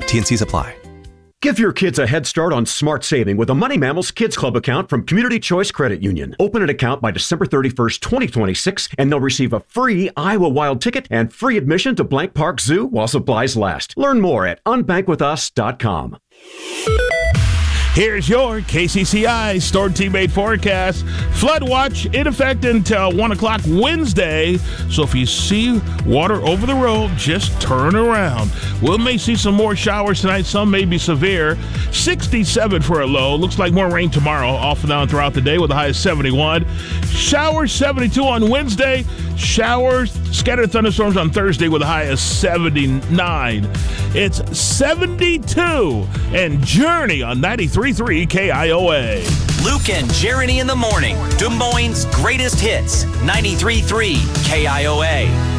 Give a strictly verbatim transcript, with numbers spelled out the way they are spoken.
T N Cs apply. Give your kids a head start on smart saving with a Money Mammals Kids Club account from Community Choice Credit Union. Open an account by December thirty-first, twenty twenty-six, and they'll receive a free Iowa Wild ticket and free admission to Blank Park Zoo while supplies last. Learn more at unbank with us dot com. Here's your K C C I Storm Teammate forecast. Flood watch in effect until one o'clock Wednesday. So if you see water over the road, just turn around. We may see some more showers tonight. Some may be severe. sixty-seven for a low. Looks like more rain tomorrow, off and down throughout the day with a high of seventy-one. Showers seventy-two on Wednesday. Showers, scattered thunderstorms on Thursday with a high of seventy-nine. It's seventy-two and Journey on ninety-three point three K I O A. Luke and Jeremy in the morning. Des Moines' greatest hits. ninety-three point three K I O A.